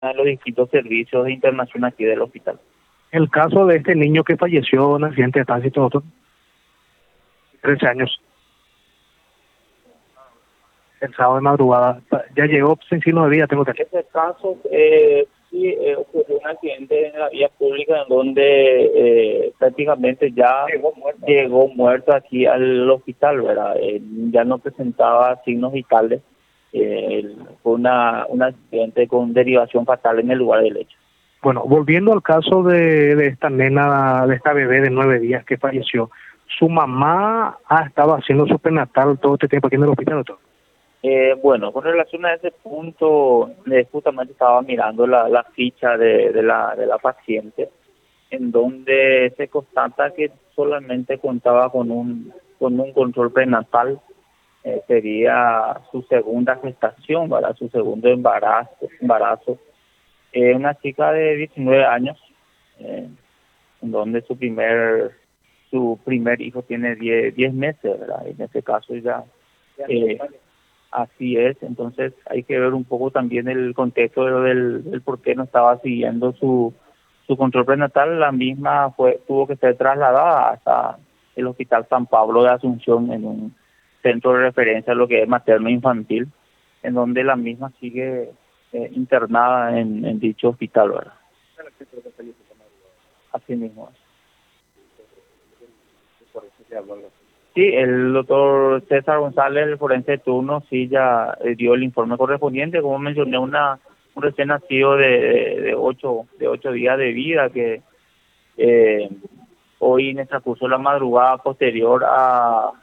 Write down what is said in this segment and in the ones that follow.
a los distintos servicios de internación aquí del hospital. El caso de este niño que falleció en accidente de tránsito, doctor, 13 años, el sábado de madrugada, ya llegó sin signo de vida, tengo que... Ese caso, sí, ocurrió un accidente en la vía pública en donde prácticamente ya llegó muerto aquí al hospital, ¿verdad? Ya no presentaba signos vitales. Fue un accidente con derivación fatal en el lugar del hecho. Bueno, volviendo al caso de esta nena, de esta bebé de 9 días que falleció, ¿su mamá ha estado haciendo su prenatal todo este tiempo aquí en el hospital, doctor? Bueno, con relación a ese punto, justamente estaba mirando la ficha de la paciente, en donde se constata que solamente contaba con un control prenatal. Sería su segunda gestación, ¿verdad? Su segundo embarazo. Una chica de 19 años, en donde su primer hijo tiene 10 meses, ¿verdad? En este caso ya... Así es, entonces hay que ver un poco también el contexto del por qué no estaba siguiendo su control prenatal. La misma tuvo que ser trasladada hasta el Hospital San Pablo de Asunción, en un centro de referencia a lo que es materno-infantil, en donde la misma sigue internada en dicho hospital, ¿verdad? Así mismo es. Sí, el doctor César González, el forense de turno, sí ya dio el informe correspondiente. Como mencioné, un recién nacido de 8 días de vida que hoy en el transcurso de la madrugada posterior a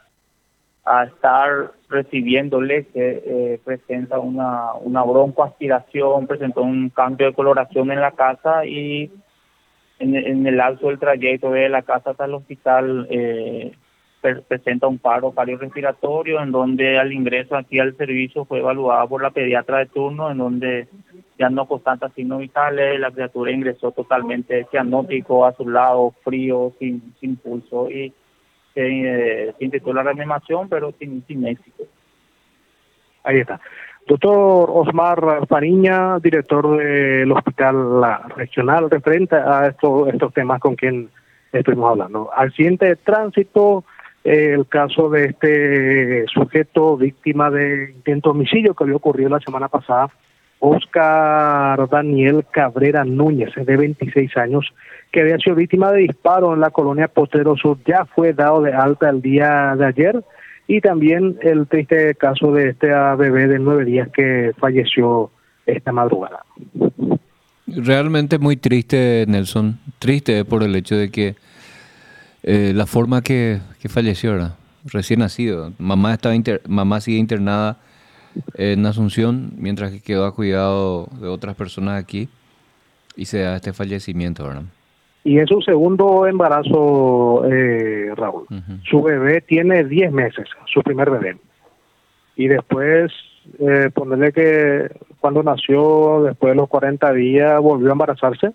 estar recibiéndole, que presenta una broncoaspiración, presentó un cambio de coloración en la casa, y en el lapso del trayecto de la casa hasta el hospital presenta un paro cardiorrespiratorio, en donde al ingreso aquí al servicio fue evaluada por la pediatra de turno, en donde ya no constata signos vitales. La criatura ingresó totalmente cianótico, a su lado, frío, sin pulso, y se intentó la reanimación, pero sin éxito. Ahí está. Doctor Osmar Fariña, director del Hospital Regional, referente a estos temas con quien estuvimos hablando. Accidente de tránsito, el caso de este sujeto víctima de intento de homicidio que había ocurrido la semana pasada, Oscar Daniel Cabrera Núñez, de 26 años, que había sido víctima de disparo en la colonia Potrero Sur, ya fue dado de alta el día de ayer. Y también el triste caso de este bebé de 9 días que falleció esta madrugada. Realmente muy triste, Nelson. Triste por el hecho de que la forma que falleció, ¿verdad? Recién nacido. Mamá sigue internada en Asunción, mientras que quedó a cuidado de otras personas aquí, y se da este fallecimiento, ¿verdad? Y es su segundo embarazo, Raúl. Uh-huh. Su bebé tiene 10 meses, su primer bebé. Y después, ponerle que cuando nació, después de los 40 días, volvió a embarazarse.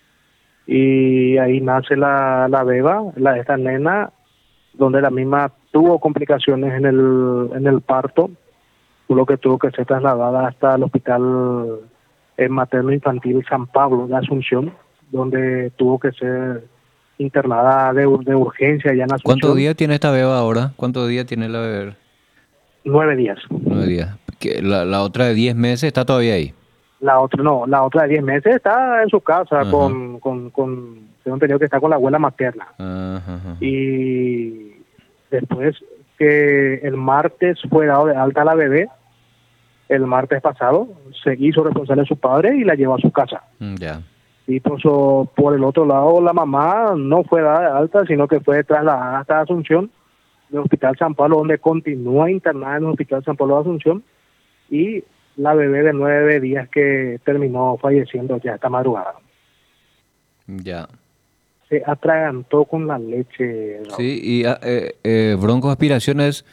Y ahí nace la beba, esta nena, donde la misma tuvo complicaciones en el parto, por lo que tuvo que ser trasladada hasta el Hospital Materno-Infantil San Pablo de Asunción, donde tuvo que ser internada de urgencia ya en Asunción. ¿Cuántos días tiene esta beba ahora? ¿Cuántos días tiene la bebé? 9 días. 9 días. La otra de 10 meses está todavía ahí. La otra de 10 meses está en su casa. Uh-huh. Tengo entendido que está con la abuela materna. Uh-huh. Y después que el martes fue dado de alta a la bebé, el martes pasado se hizo responsable de su padre y la llevó a su casa. Ya. Yeah. Y por el otro lado, la mamá no fue dada de alta, sino que fue trasladada hasta Asunción, del Hospital San Pablo, donde continúa internada en el Hospital San Pablo de Asunción, y la bebé de 9 días que terminó falleciendo ya esta madrugada. Ya. Yeah. Se atragantó con la leche, Raúl. Sí, y broncoaspiraciones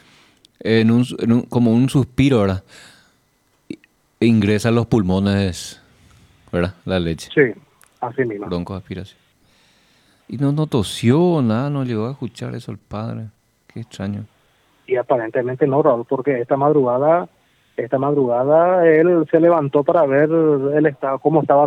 como un suspiro, ¿verdad? Ingresa a los pulmones, ¿verdad? La leche. Sí, así mismo. Broncoaspiración. Y no tosió, nada, no llegó a escuchar eso el padre. Qué extraño. Y aparentemente no, Raúl, porque esta madrugada esta madrugada él se levantó para ver el estado, cómo estaba